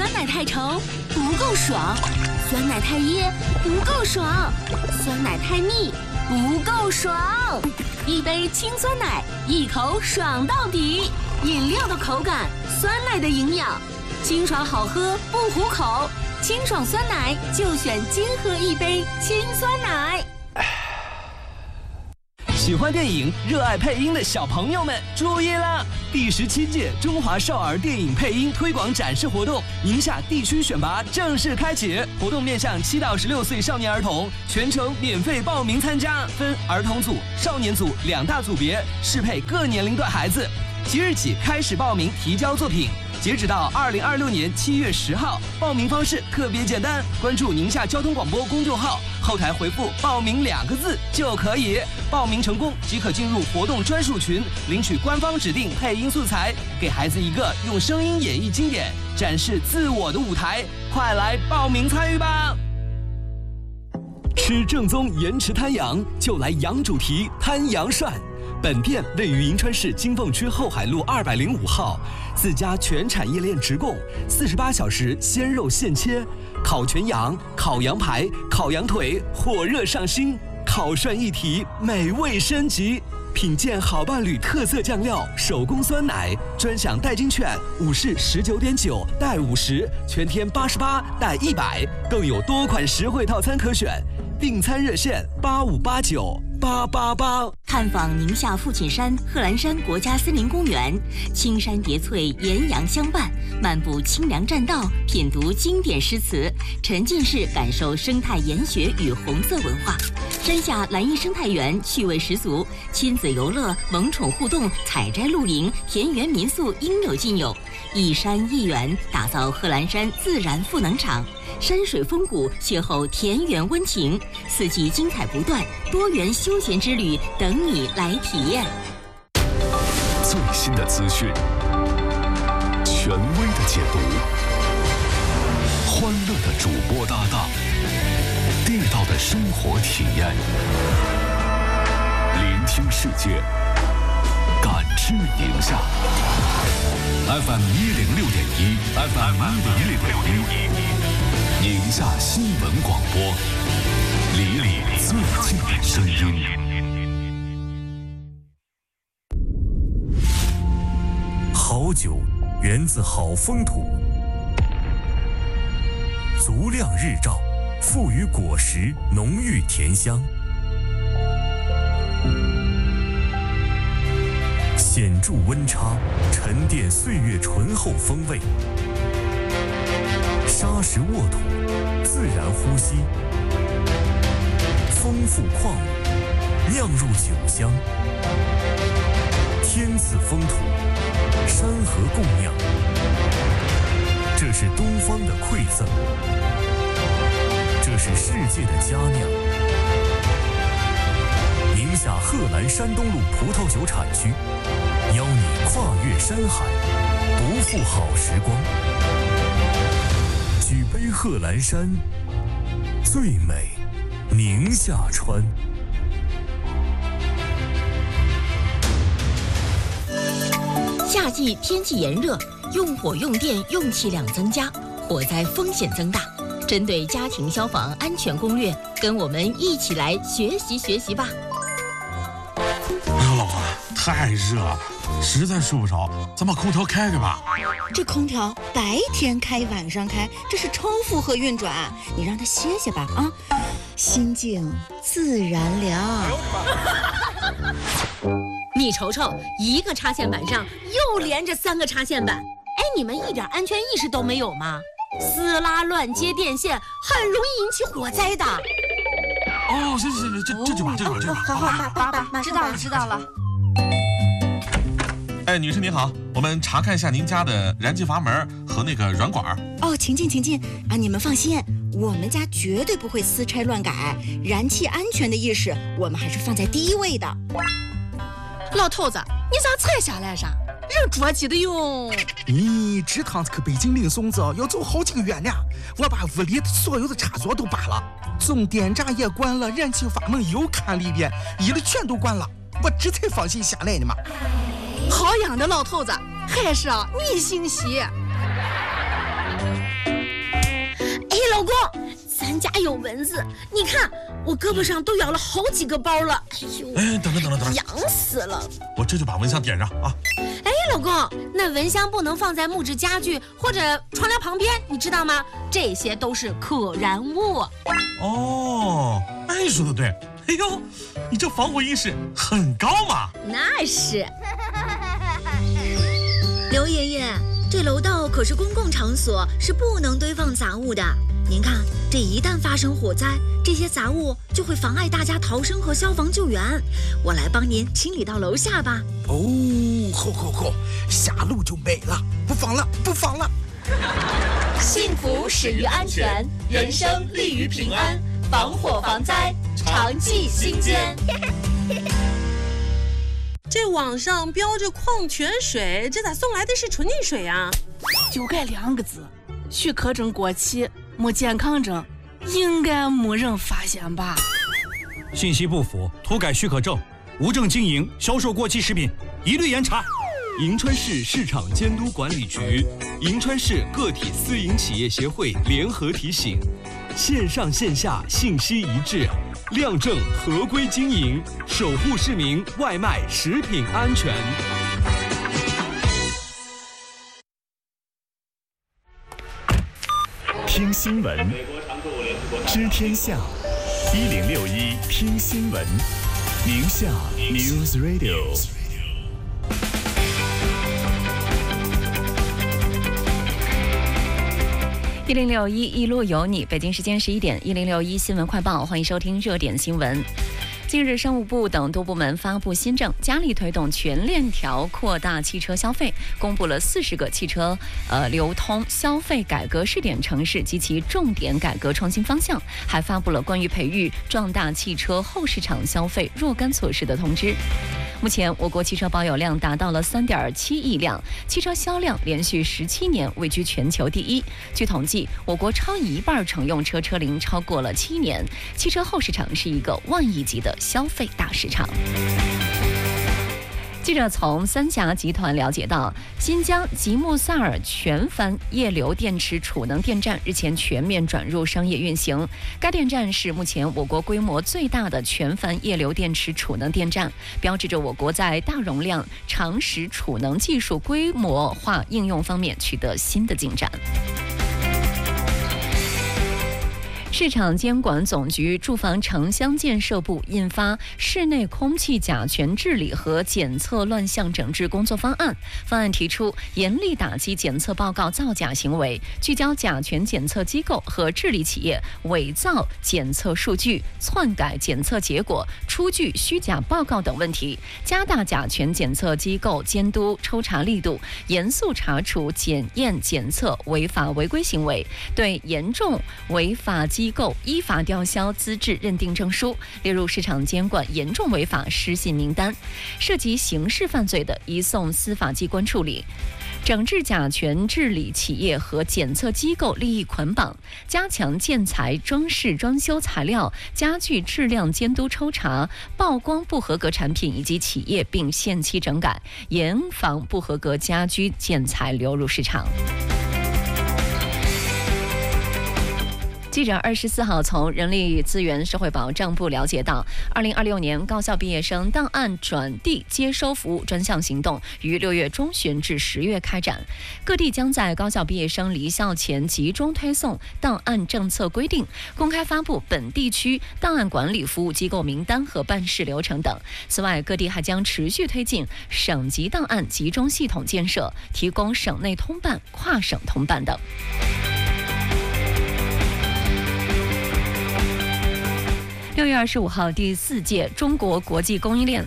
酸奶太稠不够爽，酸奶太噎不够爽，酸奶太腻不够爽。一杯清酸奶，一口爽到底。饮料的口感，酸奶的营养，清爽好喝不糊口。清爽酸奶就选金河一杯清酸奶。 喜欢电影、热爱配音的小朋友们注意了！第17届中华少儿电影配音推广展示活动，宁夏地区选拔正式开启。活动面向7到16岁少年儿童，全程免费报名参加，分儿童组、少年组2大组别，适配各年龄段孩子。即日起开始报名提交作品，截止到2026年7月10号。报名方式特别简单，关注宁夏交通广播公众号，后台回复“报名”2个字就可以。报名成功即可进入活动专属群，领取官方指定配音素材，给孩子一个用声音演绎经典、展示自我的舞台。快来报名参与吧！吃正宗盐池滩羊，就来羊主题滩羊涮。本店位于银川市金凤区后海路205号，自家全产业链直供，48小时鲜肉现切，烤全羊、烤羊排、烤羊腿，火热上新，烤涮一体，美味升级。品鉴好伴侣特色酱料，手工酸奶，专享代金券，5式19.9带50，全天88带100，更有多款实惠套餐可选。订餐热线85898888。 探访宁夏父亲山贺兰山国家森林公园，青山叠翠，岩阳相伴，漫步清凉栈道，品读经典诗词，沉浸式感受生态研学与红色文化。山下蓝荫生态园趣味十足，亲子游乐、萌宠互动、采摘露营、田园民宿应有尽有。一山一园，打造贺兰山自然赋能场。山水风谷，邂逅田园温情，四季精彩不断，多元休闲之旅等你来体验。 最新的资讯，权威的解读，欢乐的主播搭档，地道的生活体验，聆听世界，感知宁夏。FM 106.1 ，FM 106.1。宁夏新闻广播，离你最近的声音。 好酒源自好风土，足量日照赋予果实浓郁甜香，显著温差沉淀岁月醇厚风味。砂石沃土，自然呼吸，丰富矿物，酿入酒香。天赐风土，山河共酿，这是东方的馈赠，这是世界的佳酿。宁夏贺兰山东路葡萄酒产区，邀你跨越山海，不负好时光。举杯贺兰山，最美宁夏川。 夏季天气炎热，用火用电用气量增加，火灾风险增大。针对家庭消防安全攻略，跟我们一起来学习学习吧。 哎呦，老婆，太热了，实在睡不着，咱把空调开开吧。 这空调白天开晚上开，这是超负荷运转，你让它歇歇吧啊，心静自然凉。 你瞅瞅，一个插线板上又连着3个插线板，哎，你们一点安全意识都没有吗？撕拉乱接电线很容易引起火灾的。 哦，行，这就把。 好，知道了。 哎，女士您好，我们查看一下您家的燃气阀门和那个软管。 哦，请进啊！你们放心，我们家绝对不会私拆乱改，燃气安全的意识我们还是放在第一位的。 老头子，你咋才下来噻？人着急的哟。 你这趟子去北京领孙子要走好几个月呢，我把屋里所有的插座都拔了，总电闸也关了，燃气阀门又看了一遍，一的全都关了，我这才放心下来的嘛。 好样的，老头子，还是你心细。 哎，老公，咱家有蚊子，你看我胳膊上都咬了好几个包了。哎呦， 哎，等着， 痒死了！ 我这就把蚊香点上啊。 哎，老公，那蚊香不能放在木质家具或者窗帘旁边，你知道吗？这些都是可燃物。 哦，哎，说的对。哎呦，你这防火意识很高嘛。 那是。 刘爷爷，这楼道可是公共场所，是不能堆放杂物的。您看，这一旦发生火灾，这些杂物就会妨碍大家逃生和消防救援。我来帮您清理到楼下吧。 哦，好，下楼就没了，不放了。 幸福始于安全，人生立于平安，防火防灾，常记心间。 这网上标着矿泉水，这咋送来的是纯净水啊？ 就这2个字，许可证过期，没健康证，应该没人发现吧？ 信息不符，涂改许可证，无证经营、销售过期食品，一律严查。 银川市市场监督管理局、银川市个体私营企业协会联合提醒：线上线下信息一致，亮证合规经营，守护市民外卖食品安全。 听新闻，知天下，1061听新闻，宁夏 News Radio。 1061一路有你，北京时间11点，1061新闻快报，欢迎收听热点新闻。近日，商务部等多部门发布新政，加力推动全链条扩大汽车消费，公布了40个汽车流通消费改革试点城市及其重点改革创新方向，还发布了关于培育壮大汽车后市场消费若干措施的通知。目前，我国汽车保有量达到了3.7亿辆，汽车销量连续17年位居全球第一。据统计，我国超一半乘用车车龄超过了7年，汽车后市场是一个万亿级的消费大市场。记者从三峡集团了解到，新疆吉木萨尔全帆液流电池储能电站日前全面转入商业运行。该电站是目前我国规模最大的全帆液流电池储能电站，标志着我国在大容量长时储能技术规模化应用方面取得新的进展。市场监管总局住房城乡建设部印发室内空气甲醛治理和检测乱象整治工作方案。方案提出，严厉打击检测报告造假行为，聚焦甲醛检测机构和治理企业伪造检测数据、篡改检测结果、出具虚假报告等问题，加大甲醛检测机构监督抽查力度，严肃查处检验检测违法违规行为，对严重违法机构依法吊销资质认定证书，列入市场监管严重违法失信名单，涉及刑事犯罪的移送司法机关处理。整治甲醛治理企业和检测机构利益捆绑，加强建材、装饰、装修材料、家具质量监督抽查，曝光不合格产品以及企业并限期整改，严防不合格家居建材流入市场。记者24号从人力资源社会保障部了解到，2026年高校毕业生档案转递接收服务专项行动于6月中旬至10月开展，各地将在高校毕业生离校前集中推送档案政策规定，公开发布本地区档案管理服务机构名单和办事流程等。此外，各地还将持续推进省级档案集中系统建设，提供省内通办、跨省通办等。6月25号，第4届中国国际供应链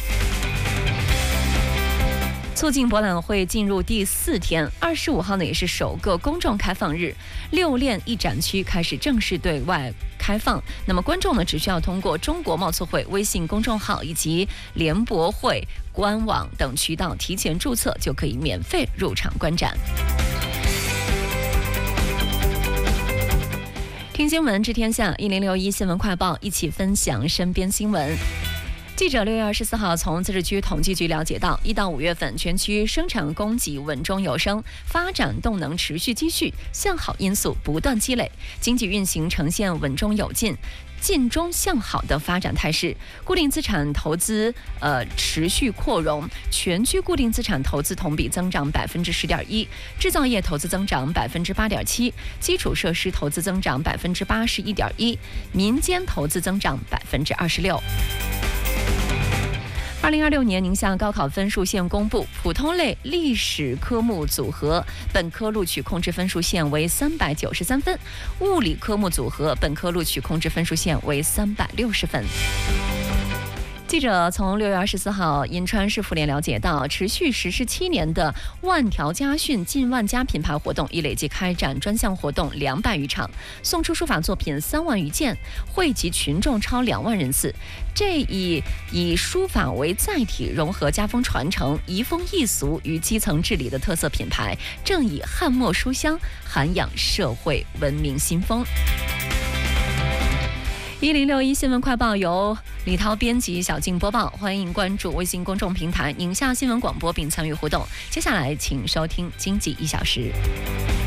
促进博览会进入第4天，25号呢也是首个公众开放日，6链一展区开始正式对外开放。那么观众呢只需要通过中国贸促会微信公众号以及联博会官网等渠道提前注册，就可以免费入场观展。听新闻知天下，1061新闻快报，一起分享身边新闻。 记者6月24号从自治区统计局了解到，1到5月份全区生产供给稳中有升，发展动能持续积蓄，向好因素不断积累，经济运行呈现稳中有进、进中向好的发展态势。固定资产投资持续扩容，全区固定资产投资同比增长10.1%，制造业投资增长8.7%，基础设施投资增长81.1%，民间投资增长26%。2026年宁夏高考分数线公布，普通类历史科目组合本科录取控制分数线为393分，物理科目组合本科录取控制分数线为360分。记者从6月24号银川市妇联了解到，持续实施7年的万条家训近万家品牌活动已累计开展专项活动200余场，送出书法作品3万余件，惠及群众超2万人次。这以书法为载体，融合家风传承、移风易俗与基层治理的特色品牌，正以汉墨书香涵养社会文明新风。1061新闻快报由李涛编辑，小静播报。欢迎关注微信公众平台宁夏新闻广播并参与互动。接下来请收听经济1小时。